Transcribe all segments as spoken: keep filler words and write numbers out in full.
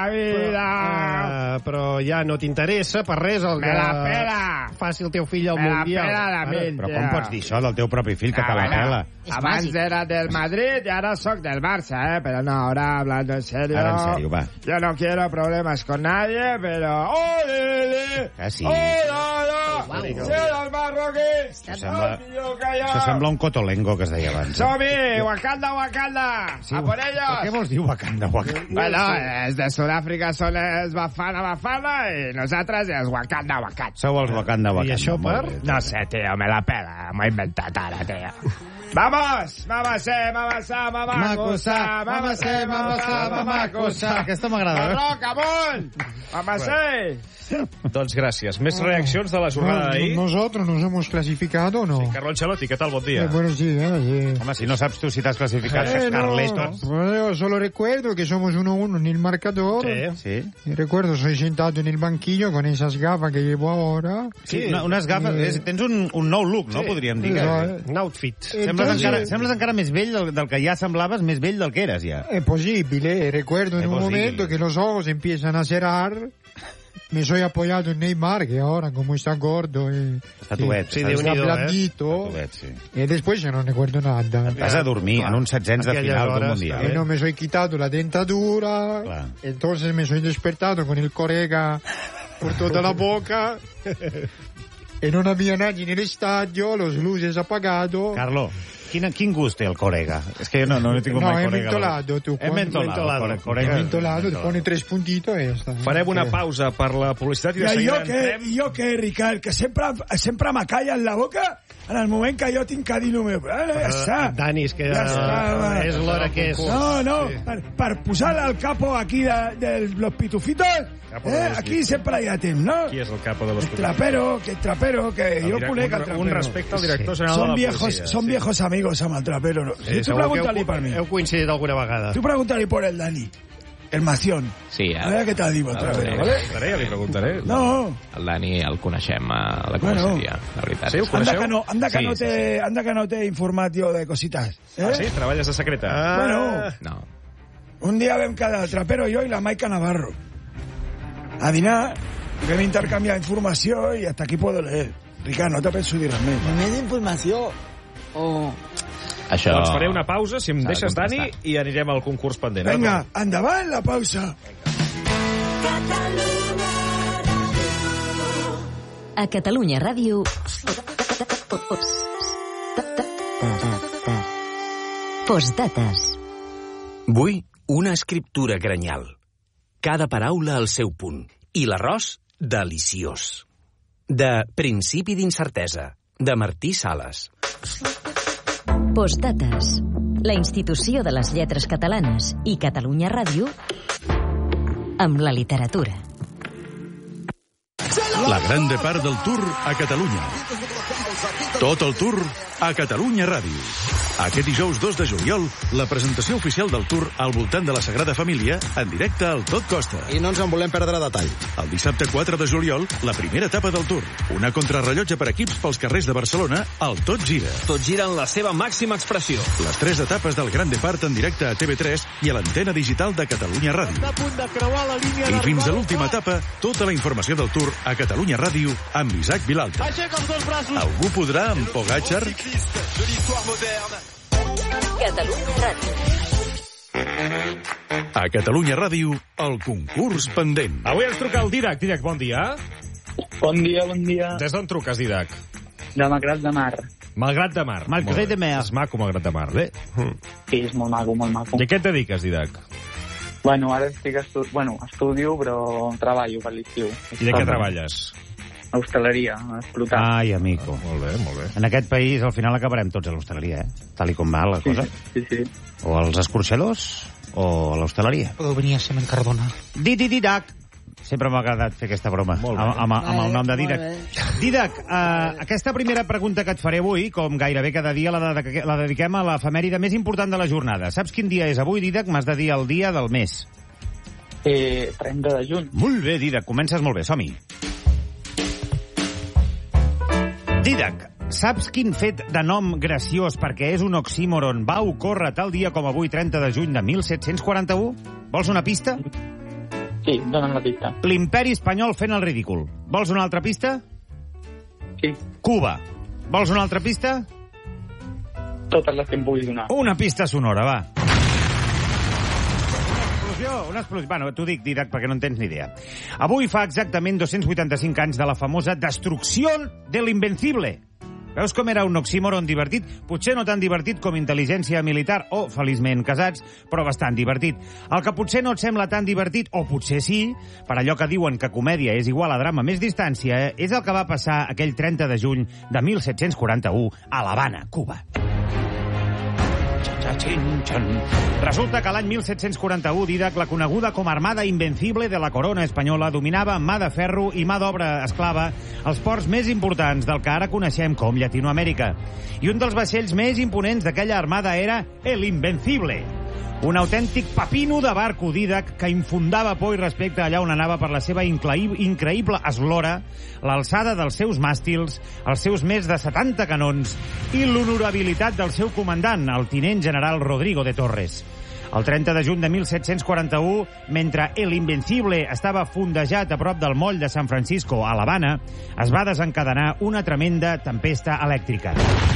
vida. Uh, però ja no t'interessa per res el Me que la pela. faci el teu fill al Me la Mundial. pela la ment, Però ja. com pots dir això del teu propi fill, que Ah, te la bueno. pela? Abans màgic. era del Madrid y ahora soy del Barça, ¿eh? Pero no, ahora hablando en serio. Ahora en serio, va. Yo no quiero problemas con nadie, pero... ¡Ole! Ah, sí. ¡Hola! Wow. ¡Sí, el marroquí! Això sembla, ¡Oh, calla! això sembla un cotolengo que es deia abans. ¡Somi! ¡Wakanda, Wakanda! Sí, ¡A por Què ellos! vols dir, Wakanda, Wakanda? Bueno, es de Sudáfrica son es Bafana, Bafana y nosotras es Wakanda, Wakanda. Sou els Wakanda, Wakanda. I això molt per? bé. No sé, tío, me la pela. Me he inventado ahora, tío. ¡Vamos! ¡Mamacé, mamacá, mamacosa! ¡Mamacé, mamacá, mamacosa! Aquesta m'agrada. ¡Barroc, amunt! ¡Mamacé! Doncs gràcies. Més reaccions de la jornada d'ahir? ¿Nosotros nos hemos clasificado o no? Carlo Ancelotti, què tal? Bon dia. Eh, buenos días. Eh. Home, si no saps tu si t'has classificat, Eh, és no, Carletos. pues yo solo recuerdo que somos uno uno en el marcador. Sí. Sí. Y recuerdo, soy sentado en el banquillo con esas gafas que llevo ahora. Sí, una, unes gafes... Eh. És, tens un, un nou look, no? Sí. Podríem dir. Eh, Que... Un outfit. Eh, Sembles, entonces- encara, sembles encara més vell del, del que ja semblaves, més vell del que eres, ja. Es posible. Recuerdo en Es un posible. momento que los ojos empiezan a cerrar. Me soy apoyado en Neymar, que ahora, como está gordo... Eh, Estatuet. Sí, Estàs- Déu-n'hi-do, está eh? blandito. Estatuet, sí. Y después ya no recuerdo nada. Vas a dormir en un setzents de Aquelles final d'un hores, Mundial. Eh, no me soy quitado la dentadura, Claro. entonces me soy despertado con el colega por toda la boca, y no había nadie en el estadio, los luces apagados. Carlo, quin, quin gust té el corega? És que jo no, no he tingut No, mai he corega. mentolado, tu. He mentolado. Mentolado. el corega. He mentolado, te pone tres puntitos y ya está. Farem una Eh, pausa per la publicitat i de I seguida jo què, entrem... i jo què, Ricard? Que sempre, sempre me callen la boca en el moment que jo tinc que dir el meu. Ara, ja està. Dani, és que Ja està, va. és l'hora que és. No, no, per, per posar el capo aquí de, de los pitufitos, Capo de eh, los aquí sempre hi ha temps, no? Qui és el capo de los El trapero, que el trapero, que El jo direc- conec el un, trapero. un respecte al director general Són de la viejos, policia. són viejos amigos amb el trapero. No? Sí, tu segur que pregunta-li heu, per mi. heu coincidit alguna vegada. Tu pregunta-li por el Dani, el Mación. Sí, A el, veure què t'ha dit el trapero, ¿vale? Preguntaré, ja li preguntaré. No, el Dani el coneixem a la Bueno. comissaria, la veritat. Sí, ho anda coneixeu? que no, anda que Sí, no sí, te, anda que no t'he informat jo de cositas. Eh? Ah, sí? Treballes de secreta? Ah, Bueno, No. un dia vam quedar el trapero, jo i la Maica Navarro a dinar, vam intercanviar informació i hasta aquí puedo leer. Ricard, no te penso dir res més. Més informació. Oh. Això... Doncs faré una pausa, si em S'ha de deixes, Dani, contrastar. i anirem al concurs pendent. Vinga, endavant la pausa. A Catalunya Ràdio... Postdates. Vull una escriptura granyal. Cada paraula al seu punt. I l'arròs, deliciós. De Principi d'incertesa, de Martí Sales. Postdates. La institució de les lletres catalanes i Catalunya Ràdio amb la literatura. La gran part del Tour a Catalunya. Tot el Tour a Catalunya Ràdio. Aquest dijous dos de juliol, la presentació oficial del Tour al voltant de la Sagrada Família en directe al Tot Costa. I no ens en volem perdre detall. El dissabte quatre de juliol, la primera etapa del Tour. Una contrarrellotge per equips pels carrers de Barcelona al Tot Gira. Tot gira en la seva màxima expressió. Les tres etapes del Gran Depart en directe a T V tres i a l'antena digital de Catalunya Ràdio. A punt de creuar la línia I fins a l'última etapa, tota la informació del Tour a Catalunya Ràdio amb Isaac Vilalta. Aixeca els dos braços. Algú podrà amb Pogacar? Catalunya Ràdio. A Catalunya Ràdio, el concurs pendent. Avui ens truca el Didac. Didac, bon dia. Bon dia, bon dia. Des d'on truques, Didac? De Malgrat de Mar. Malgrat de Mar. Malgrat de Mar. És maco, Malgrat de Mar, bé. Sí, és molt maco, molt maco. I a què et dediques, Didac? Bueno, ara estic estu... bueno, estudio, però treballo per l'estiu. I de què treballes? A hostaleria, a explotar. Ai, amico. Molt bé, molt bé. En aquest país, al final, acabarem tots a l'hostaleria, eh? Tal i com va la cosa. Sí, sí. O als escorxadors o a l'hostaleria. Podeu venir a Cement Cardona. Didi Didac. Sempre m'ha agradat fer aquesta broma amb, Molt bé. amb, amb el nom de Didac. Molt bé. Didac, uh, aquesta primera pregunta que et faré avui, com gairebé cada dia, la, de, la dediquem a l'efemèride més important de la jornada. Saps quin dia és avui, Didac? M'has de dir el dia del mes. Eh, trenta de juny. Molt bé, Didac, comences molt bé, som-hi. Didac, saps quin fet de nom graciós, perquè és un oxímoron, va ocórrer tal dia com avui, trenta de juny de mil set-cents quaranta-u? Vols una pista? Sí, donen la pista. L'imperi espanyol fent el ridícul. Vols una altra pista? Sí. Cuba. Vols una altra pista? Totes les que em pugui donar. Una pista sonora, va. Una explosió. Bueno, t'ho dic, Didac, perquè no en tens ni idea. Avui fa exactament dos-cents vuitanta-cinc anys de la famosa destrucció de l'Invencible. Veus com era un oxímoron divertit? Potser no tan divertit com intel·ligència militar o, feliçment, casats, però bastant divertit. El que potser no et sembla tan divertit, o potser sí, per allò que diuen que comèdia és igual a drama més distància, és el que va passar aquell trenta de juny de mil set-cents quaranta-u a l'Havana, Cuba. Resulta que l'any mil set-cents quaranta-u, Didac, la coneguda com Armada Invencible de la Corona Espanyola, dominava mà de ferro i mà d'obra esclava els ports més importants del que ara coneixem com Llatinoamèrica. I un dels vaixells més imponents d'aquella armada era el Invencible. Un autèntic papino de barco, Didac, que infundava por i respecte allà on anava per la seva increïble eslora, l'alçada dels seus màstils, els seus més de setanta canons i l'honorabilitat del seu comandant, el tinent general Rodrigo de Torres. El trenta de juny de mil set-cents quaranta-u, mentre el Invencible estava fondejat a prop del moll de San Francisco, a l'Havana, es va desencadenar una tremenda tempesta elèctrica.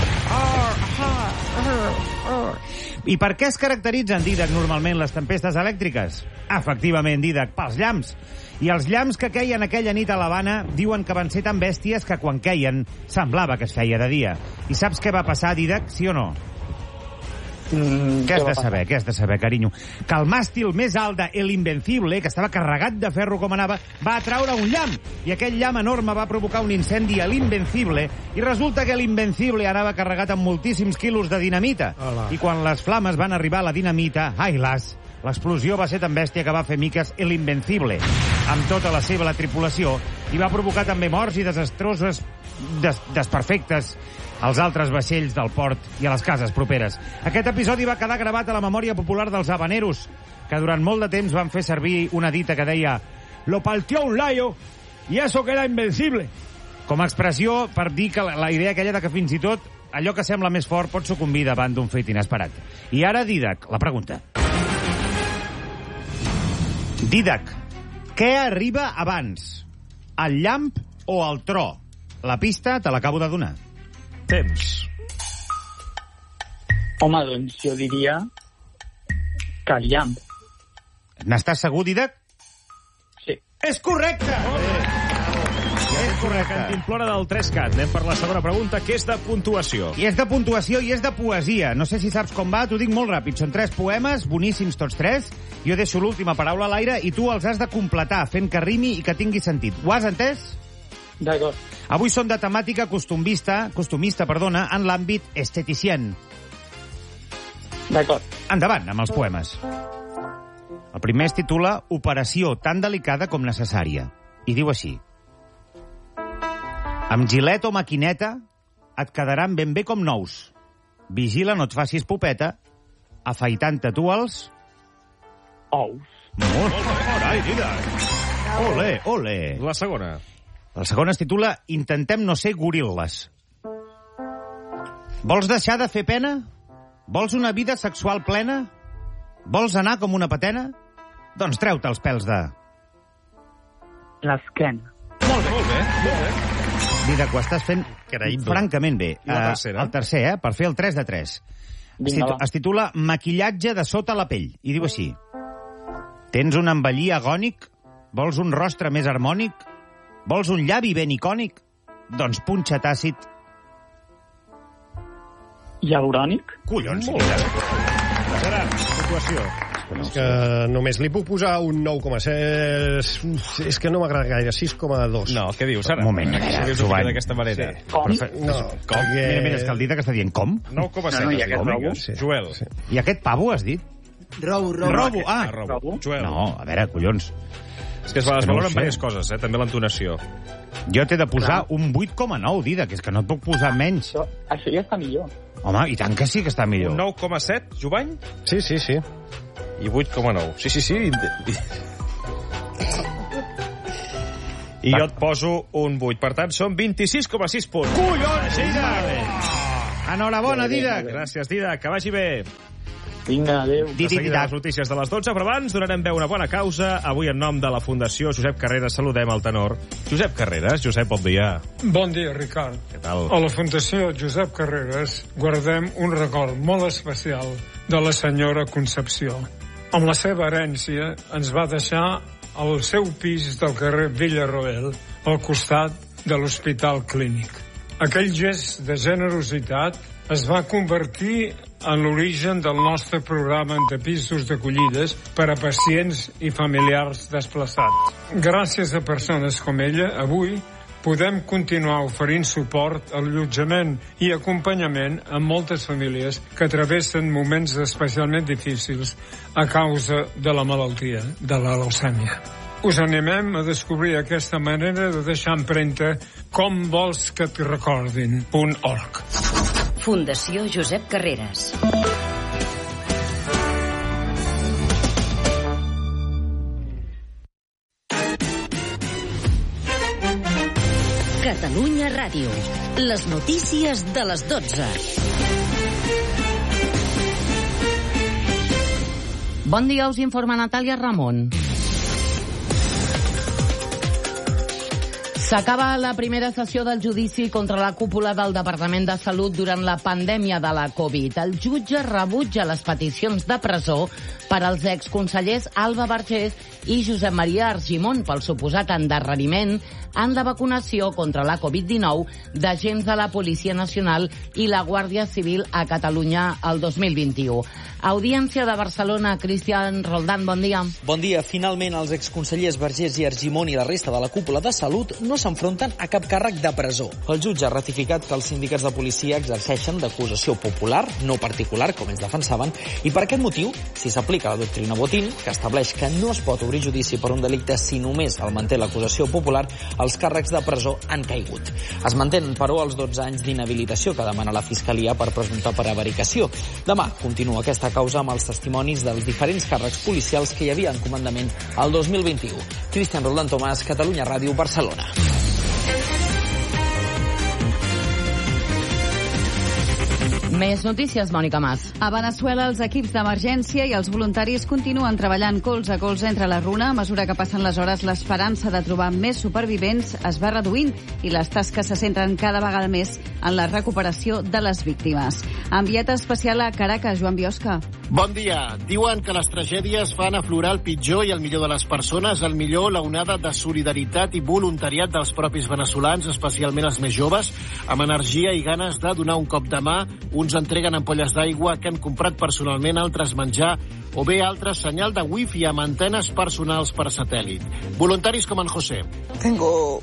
I per què es caracteritzen, Didac, normalment les tempestes elèctriques? Efectivament, Didac, pels llamps. I els llamps que queien aquella nit a l'Havana diuen que van ser tan bèsties que quan queien semblava que es feia de dia. I saps què va passar, Didac, sí o no? Mm, què has de saber, què has de saber, carinyo? Que el màstil més alt de El Invencible, que estava carregat de ferro com anava, va atraure un llamp, i aquell llamp enorme va provocar un incendi a l'Invencible, i resulta que l'Invencible anava carregat amb moltíssims quilos de dinamita. Hola. I quan les flames van arribar a la dinamita, ai las, l'explosió va ser tan bèstia que va fer miques l'Invencible, amb tota la seva la tripulació, i va provocar també morts i desastroses, des, desperfectes, als altres vaixells del port i a les cases properes. Aquest episodi va quedar gravat a la memòria popular dels habaneros, que durant molt de temps van fer servir una dita que deia «Lo partió un layo y eso que era invencible», com a expressió per dir que la, la idea aquella de que fins i tot allò que sembla més fort pot sucumbir davant d'un fet inesperat. I ara, Didac, la pregunta. Didac, què arriba abans? El llamp o el tro? La pista te l'acabo de donar. Temps. Home, doncs jo diria que el llamp. N'estàs segur, Didac? Sí. És correcte! És correcte. Cantimplora del tres cat. Anem per la segona pregunta, que és de puntuació. I és de puntuació i és de poesia. No sé si saps com va, t'ho dic molt ràpid. Són tres poemes, boníssims tots tres. Jo deixo l'última paraula a l'aire i tu els has de completar, fent que rimi i que tingui sentit. Ho has entès? D'acord. Avui són de temàtica costumista, costumista, perdona, en l'àmbit esteticien. D'acord. Endavant amb els poemes. El primer es titula Operació tan delicada com necessària. I diu així. Amb gilet o maquineta et quedaran ben bé com nous. Vigila, no et facis popeta, afaitant-te tu els... Ous. Molt bé, carai, Didac. Ole, ole. La segona. La segona es titula Intentem no ser goril·les. Vols deixar de fer pena? Vols una vida sexual plena? Vols anar com una patena? Doncs treu-te els pèls de... L'esquena. Molt bé, molt bé, molt bé. Didac, ho estàs fent Creïble. francament bé. I la tercera? Uh, el tercer, eh? Per fer el tres de tres. Es, titu es titula Maquillatge de sota la pell. I diu així. Tens un envellir agònic? Vols un rostre més harmònic? Vols un llavi ben icònic? Doncs punxa tàcit. Hialurònic? Collons, molt bé. Gerard, puntuació. És que només li puc posar un nou coma set... És que no m'agrada gaire, sis coma dos. No, què dius, ara? Un moment, a veure, Joan. d'aquesta manera. Sí. Com? No, com? Mira, mira, és que el Dida que està dient com? nou coma set. No, no, i aquest robo? Sí. Joel. Sí. I aquest pavo, has dit? Robo, robo. Robo, ah. Ah, robo. Joel. No, a veure, collons. És que es va És que no ho valoren sé. diverses coses, eh? També l'entonació. Jo t'he de posar un vuit coma nou, Dida, que és que no et puc posar menys. Això, això ja està millor. Home, i tant que sí que està millor. Un nou coma set, Jovany? Sí, sí, sí. I vuit coma nou. Sí, sí, sí. I jo et poso un vuit. Per tant, són vint-i-sis coma sis punts. Collons, Didac! Enhorabona, Didac! Gràcies, Didac. Que vagi bé. Vinga, adéu. De seguida les notícies de les dotze, però abans donarem veu a una bona causa. Avui, en nom de la Fundació Josep Carreras, saludem el tenor Josep Carreras. Josep, bon dia. Bon dia, Ricard. Què tal? A la Fundació Josep Carreras guardem un record molt especial de la senyora Concepció. Amb la seva herència ens va deixar el seu pis del carrer Villarroel, al costat de l'Hospital Clínic. Aquell gest de generositat es va convertir en l'origen del nostre programa de pisos d'acollides per a pacients i familiars desplaçats. Gràcies a persones com ella, avui podem continuar oferint suport, allotjament i acompanyament a moltes famílies que travessen moments especialment difícils a causa de la malaltia, de la leucèmia. Us animem a descobrir aquesta manera de deixar empremta com vols que et recordin. punt org. Fundació Josep Carreras. Catalunya Ràdio. Les notícies de les dotze. Bon dia, us informa Natàlia Ramon. S'acaba la primera sessió del judici contra la cúpula del Departament de Salut durant la pandèmia de la Covid. El jutge rebutja les peticions de presó per als exconsellers Alba Vergés i Josep Maria Argimon pel suposat endarreriment en la vacunació contra la Covid dinou d'agents de la Policia Nacional i la Guàrdia Civil a Catalunya el dos mil vint-i-u. Audiència de Barcelona, Cristian Roldán, bon dia. Bon dia. Finalment, els exconsellers Vergés i Argimon i la resta de la cúpula de Salut no s'enfronten a cap càrrec de presó. El jutge ha ratificat que els sindicats de policia exerceixen d'acusació popular, no particular, com ells defensaven, i per aquest motiu, si s'aplica la doctrina Botín, que estableix que no es pot obrir judici per un delicte si només el manté l'acusació popular, els càrrecs de presó han caigut. Es mantenen, però, els dotze anys d'inhabilitació que demana la Fiscalia per presumpta prevaricació. Demà continua aquesta causa amb els testimonis dels diferents càrrecs policials que hi havia en comandament el dos mil vint-i-u. Cristian Roldán Tomàs, Catalunya Ràdio, Barcelona. Més notícies, Mònica Mas. A Veneçuela, els equips d'emergència i els voluntaris continuen treballant colze a colze entre la runa. A mesura que passen les hores, l'esperança de trobar més supervivents es va reduint i les tasques se centren cada vegada més en la recuperació de les víctimes. Enviat especial a Caracas, Joan Biosca. Bon dia. Diuen que les tragèdies fan aflorar el pitjor i el millor de les persones, el millor la onada de solidaritat i voluntariat dels propis veneçolans, especialment els més joves, amb energia i ganes de donar un cop de mà. Uns entreguen ampolles d'aigua que han comprat personalment, altres menjar, o bé altres senyal de wifi amb antenes personals per satèl·lit. Voluntaris com en José. Tengo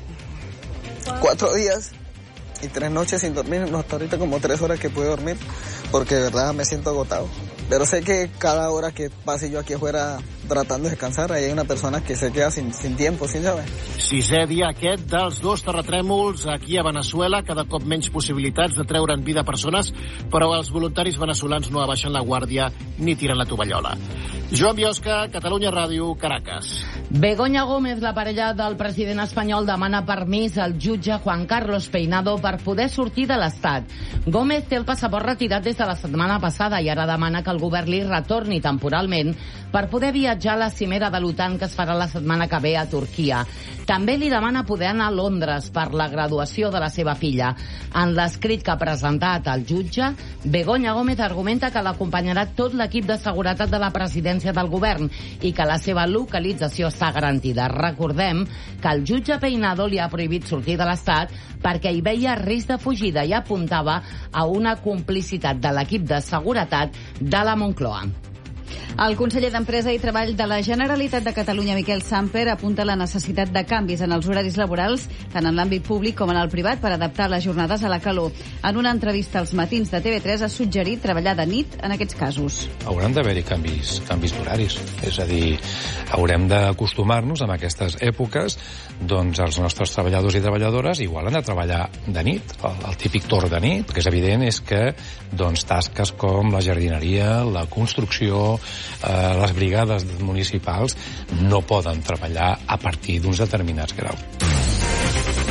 cuatro días y tres noches sin dormir, no, hasta ahorita como tres horas que puedo dormir, porque de verdad me siento agotado. Pero sé que cada hora que pase yo aquí afuera tratando de descansar, ahí hay una persona que se queda sin, sin tiempo, sin saber. Sisè dia aquest dels dos terratrèmols aquí a Veneçuela, cada cop menys possibilitats de treure en vida persones, però els voluntaris veneçolans no abaixen la guàrdia ni tiren la tovallola. Joan Biosca, Catalunya Ràdio, Caracas. Begoña Gómez, la parella del president espanyol, demana permís al jutge Juan Carlos Peinado per poder sortir de l'Estat. Gómez té el passaport retirat des de la setmana passada i ara demana que el govern li retorni temporalment per poder viatjar a la cimera de l'OTAN que es farà la setmana que ve a Turquia. També li demana poder anar a Londres per la graduació de la seva filla. En l'escrit que ha presentat el jutge, Begoña Gómez argumenta que l'acompanyarà tot l'equip de seguretat de la presidència del govern i que la seva localització està garantida. Recordem que el jutge Peinado li ha prohibit sortir de l'Estat perquè hi veia risc de fugida i apuntava a una complicitat de l'equip de seguretat de la Moncloa. El conseller d'Empresa i Treball de la Generalitat de Catalunya, Miquel Samper, apunta la necessitat de canvis en els horaris laborals, tant en l'àmbit públic com en el privat, per adaptar les jornades a la calor. En una entrevista als matins de T V tres ha suggerit treballar de nit en aquests casos. Hauran d'haver-hi canvis, canvis d'horaris. És a dir, haurem d'acostumar-nos en aquestes èpoques, doncs els nostres treballadors i treballadores igual han de treballar de nit, el, el típic torn de nit. El que és evident és que doncs, tasques com la jardineria, la construcció, eh, les brigades municipals no poden treballar a partir d'uns determinats graus.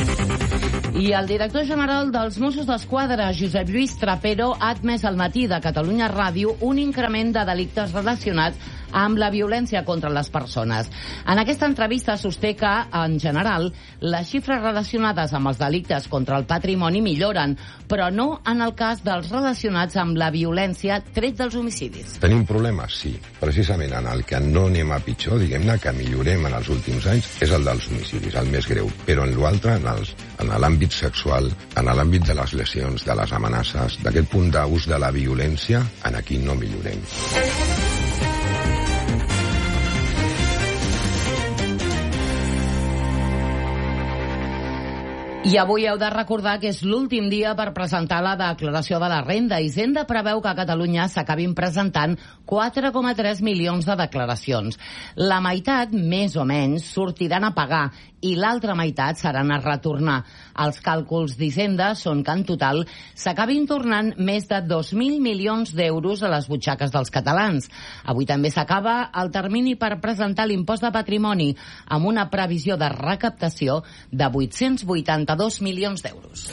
I el director general dels Mossos d'Esquadra, Josep Lluís Trapero, ha admès al matí de Catalunya Ràdio un increment de delictes relacionats amb la violència contra les persones. En aquesta entrevista sosté que, en general, les xifres relacionades amb els delictes contra el patrimoni milloren, però no en el cas dels relacionats amb la violència tret dels homicidis. Tenim problemes, sí. Precisament en el que no anem a pitjor, diguem-ne, que millorem en els últims anys, és el dels homicidis, el més greu. Però en l'altre, en, els, en l'àmbit sexual, en l'àmbit de les lesions, de les amenaces, d'aquest punt d'ús de la violència, en aquí no millorem. I avui heu de recordar que és l'últim dia per presentar la declaració de la renda. Hisenda preveu que a Catalunya s'acabin presentant quatre coma tres milions de declaracions. La meitat, més o menys, sortiran a pagar i l'altra meitat seran a retornar. Els càlculs d'Hisenda són que en total s'acabin tornant més de dos mil milions d'euros a les butxaques dels catalans. Avui també s'acaba el termini per presentar l'impost de patrimoni amb una previsió de recaptació de vuit-cents vuitanta-dos milions d'euros.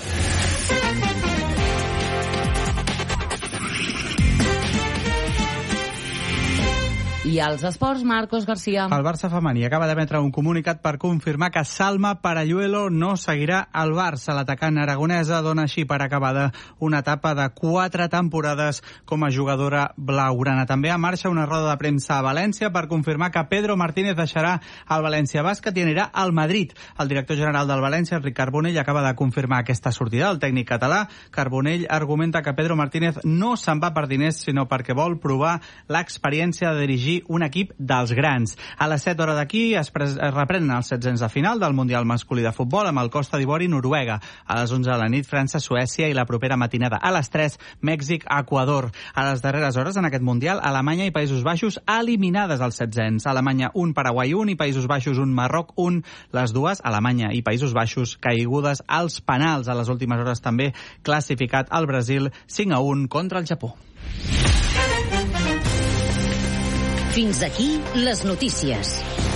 I als esports, Marcos García. El Barça femení acaba d'emetre un comunicat per confirmar que Salma Paralluelo no seguirà al Barça. L'atacant aragonesa dona així per acabada una etapa de quatre temporades com a jugadora blaugrana. També en marxa una roda de premsa a València per confirmar que Pedro Martínez deixarà el València Bàsquet i anirà al Madrid. El director general del València, Enric Carbonell, acaba de confirmar aquesta sortida. El tècnic català, Carbonell, argumenta que Pedro Martínez no se'n va per diners, sinó perquè vol provar l'experiència de dirigir un equip dels grans. A les set hores d'aquí es, es reprenen els setzents de final del Mundial masculí de futbol amb el Costa d'Ivori i Noruega. A les onze de la nit, França, Suècia i la propera matinada. A les tres, Mèxic, Equador. A les darreres hores en aquest Mundial, Alemanya i Països Baixos eliminades als setzents. Alemanya un, Paraguai un i Països Baixos un, Marroc un. Les dues, Alemanya i Països Baixos, caigudes als penals. A les últimes hores també classificat el Brasil cinc a un contra el Japó. Fins aquí les notícies.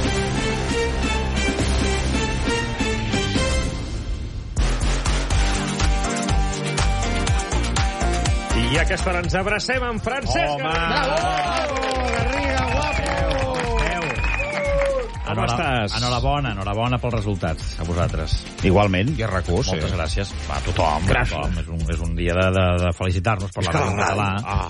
I aquesta hora ens abracem amb Francesc. Home! Bravo! Garriga, guapo! Com estàs? Enhorabona, enhorabona pels resultats, a vosaltres. Igualment. I a recurs, Moltes sí. gràcies. Va, a tothom. Gràcies. Tothom. És, un, és un dia de, de, de felicitar-nos per la ràdio en català. Ah.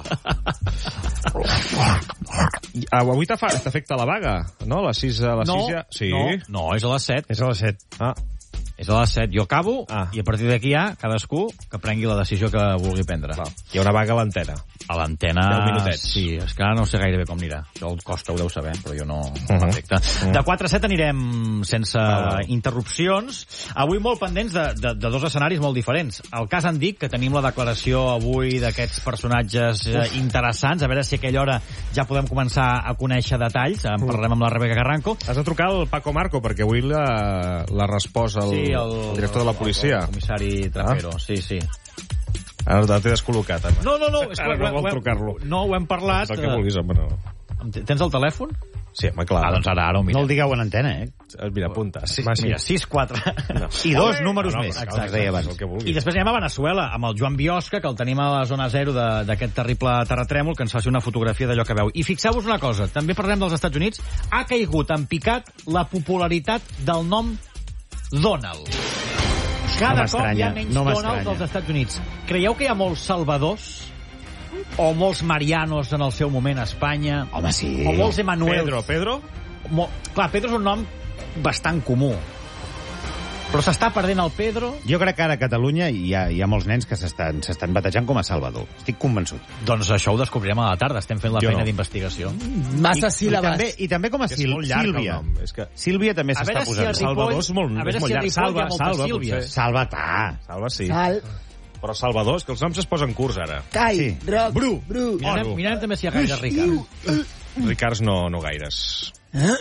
Avui t'afecta la vaga, no? A les sis, a les no, sis ja... Sí. no, no, és a les set. És a les set. Ah. És a les set. Jo acabo ah. i a partir d'aquí ja cadascú que prengui la decisió que vulgui prendre. Va. Hi ha una vaga a l'antena. A l'antena... deu minutets. Sí, és que ara no sé gaire bé com anirà. Jo el Costa ho deu saber, però jo no... Uh-huh. Perfecte. Uh-huh. De quatre a set anirem sense uh-huh. interrupcions. Avui molt pendents de, de, de dos escenaris molt diferents. El cas en Dic, que tenim la declaració avui d'aquests personatges uh, interessants. A veure si a aquella hora ja podem començar a conèixer detalls. En parlarem amb la Rebeca Carranco. Has de trucar al Paco Marco, perquè avui la, la respost al sí, el, el director de la policia. El, el comissari Trapero, ah? sí, sí. Ara t'he descol·locat. Home. No, no, no. És que Ara no vol trucar-lo. No, ho hem parlat. El que vulguis, home, no. Tens el telèfon? Sí, home, clar. Ah, doncs ara, ara ho mira. No el digueu en antena, eh? Mira, apunta. Sí, mira, sis quatre no. i dos no, números no, no, més. no, Exacte, no, deia no, abans. no, I després anem a Veneçuela, amb el Joan Biosca, que el tenim a la zona zero d'aquest terrible terratrèmol, que ens faci una fotografia d'allò que veu. I fixeu-vos una cosa, també parlem dels Estats Units, ha caigut en picat la popularitat del nom Donald. Cada no cop hi ha menys no Donalds als Estats Units. Creieu que hi ha molts Salvadors? O molts Marianos en el seu moment a Espanya? Home, sí. O molts Emanuels? Pedro, Pedro? Mo... Clar, Pedro és un nom bastant comú. Però s'està perdent el Pedro? Jo crec que ara a Catalunya hi ha, hi ha molts nens que s'estan s'estan batejant com a Salvador. Estic convençut. Doncs això ho descobrirem a la tarda. Estem fent la Jo feina no. d'investigació. Massa I, síl·labes. I també, I també com a És Sil molt llarg, Sílvia. el nom. És que... Sílvia també s'està si posant. a Ripoll- Salvador és molt, a veure és molt si a llarg. Ripoll hi ha Salva, moltes salva, Sílvies. potser. Salva, ta. Salva, sí. Sal, Però Salvador, és que els noms es posen curts, ara. Cai, Sí. Roc, Bru. Bru. Mirarem, Oro. mirarem també si hi ha gaire Ricard. Ricards no, no gaires. Eh?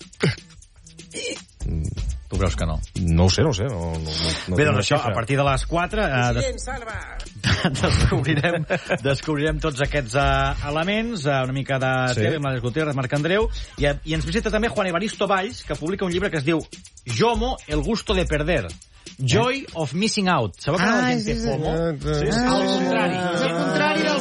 Tu creus que no? No ho sé, no ho sé. No, no, no Bé, tinc doncs una això, xifra. a partir de les quatre... Eh, des... descobrirem, descobrirem tots aquests uh, elements, uh, una mica de Sí. T V, amb l'Àlex Gutiérrez, Marc Andreu, i, i ens visita també Juan Evaristo Valls, que publica un llibre que es diu Yomo, el gusto de perder. Joy of Missing Out. Sabeu que la gent té FOMO? Sí, sí, Al contrari. És el contrari del